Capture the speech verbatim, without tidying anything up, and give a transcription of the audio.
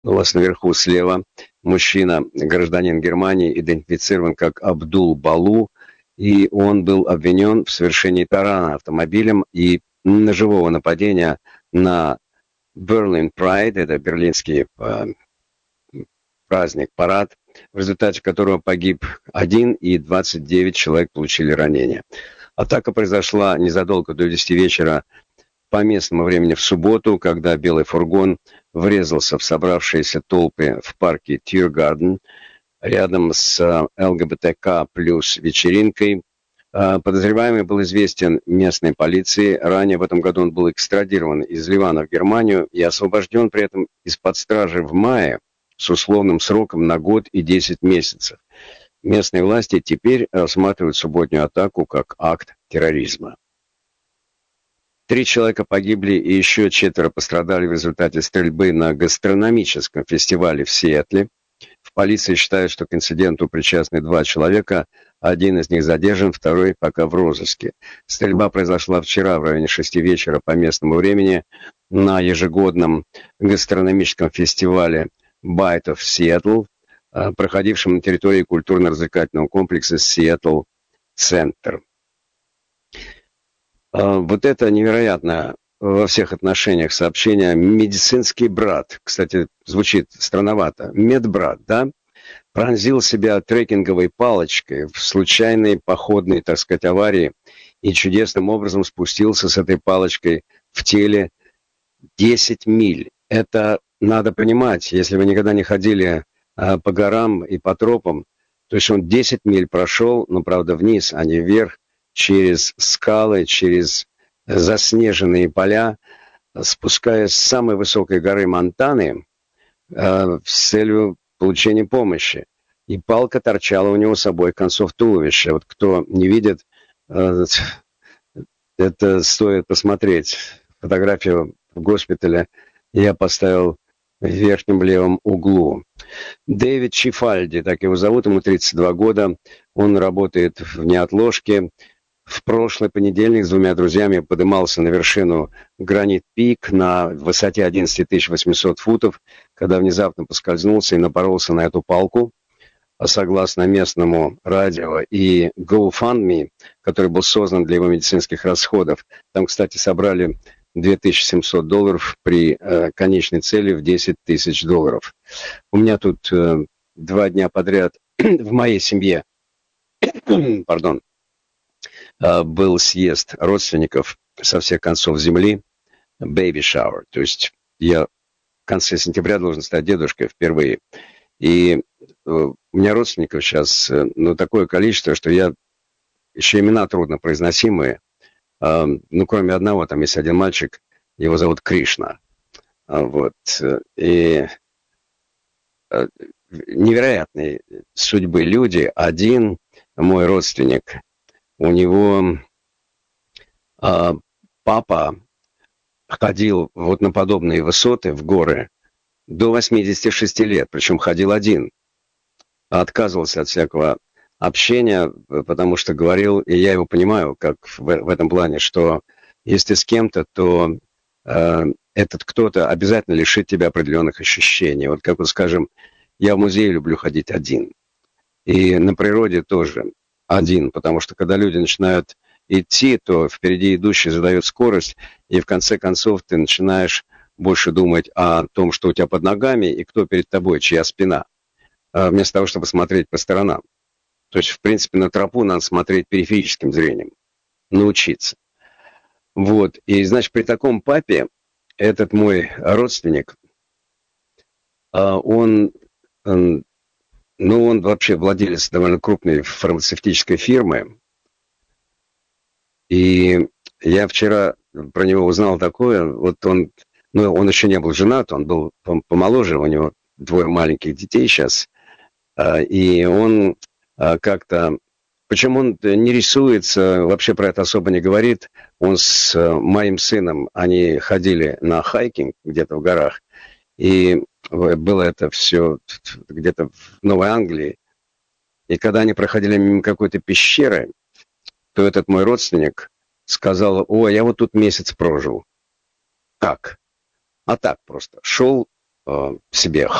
У вас наверху слева мужчина, гражданин Германии, идентифицирован как Абдул Балу, и он был обвинен в совершении тарана автомобилем и ножевого нападения на Berlin Pride, это берлинский э, праздник, парад, в результате которого погиб один и двадцать девять человек получили ранения. Атака произошла незадолго до десяти вечера по местному времени в субботу, когда белый фургон врезался в собравшиеся толпы в парке Тиргарден рядом с ЛГБТК плюс вечеринкой. Подозреваемый был известен местной полиции. Ранее в этом году он был экстрадирован из Ливана в Германию и освобожден при этом из-под стражи в мае с условным сроком на год и десять месяцев. Местные власти теперь рассматривают субботнюю атаку как акт терроризма. Три человека погибли и еще четверо пострадали в результате стрельбы на гастрономическом фестивале в Сиэтле. В полиции считают, что к инциденту причастны два человека. Один из них задержан, второй пока в розыске. Стрельба произошла вчера в районе шести вечера по местному времени на ежегодном гастрономическом фестивале Bite of Seattle, проходившем на территории культурно-развлекательного комплекса Seattle Center. Вот это невероятно во всех отношениях сообщение. Медицинский брат, кстати, звучит странновато, медбрат, да, пронзил себя трекинговой палочкой в случайной походной, так сказать, аварии и чудесным образом спустился с этой палочкой в теле десять миль. Это надо понимать, если вы никогда не ходили а, по горам и по тропам, то есть он десять миль прошел, но, правда, вниз, а не вверх, через скалы, через заснеженные поля, спускаясь с самой высокой горы Монтаны э, с целью получения помощи. И палка торчала у него с обоих концов туловища. Вот кто не видит, э, это стоит посмотреть. Фотографию в госпитале я поставил в верхнем левом углу. Дэвид Чифальди, так его зовут, ему тридцать два года. Он работает в неотложке. В прошлый понедельник с двумя друзьями поднимался на вершину Гранит Пик на высоте одиннадцать тысяч восемьсот футов, когда внезапно поскользнулся и напоролся на эту палку. А согласно местному радио и GoFundMe, который был создан для его медицинских расходов, там, кстати, собрали две тысячи семьсот долларов при э, конечной цели в десять тысяч долларов. У меня тут э, два дня подряд в моей семье, пардон, был съезд родственников со всех концов земли, baby shower, то есть я в конце сентября должен стать дедушкой впервые. И у меня родственников сейчас, ну, такое количество, что я, еще имена труднопроизносимые, ну, кроме одного, там есть один мальчик, его зовут Кришна, вот, и невероятной судьбы люди. Один мой родственник, у него а, папа ходил вот на подобные высоты в горы до восьмидесяти шести лет, причем ходил один. Отказывался от всякого общения, потому что говорил, и я его понимаю, как в, в этом плане, что если с кем-то, то э, этот кто-то обязательно лишит тебя определенных ощущений. Вот как вот, скажем, я в музей люблю ходить один. И на природе тоже один, потому что когда люди начинают идти, то впереди идущий задает скорость, и в конце концов ты начинаешь больше думать о том, что у тебя под ногами и кто перед тобой, чья спина, вместо того, чтобы смотреть по сторонам. То есть, в принципе, на тропу надо смотреть периферическим зрением, научиться. Вот, и, значит, при таком папе этот мой родственник, он... он Ну, он вообще владелец довольно крупной фармацевтической фирмы. И я вчера про него узнал такое. Вот он, ну, он еще не был женат, он был помоложе, у него двое маленьких детей сейчас. И он как-то... Причем он не рисуется, вообще про это особо не говорит. Он с моим сыном, они ходили на хайкинг где-то в горах. И было это все где-то в Новой Англии. И когда они проходили мимо какой-то пещеры, то этот мой родственник сказал: «О, я вот тут месяц прожил». Как? А так просто. Шел э, себе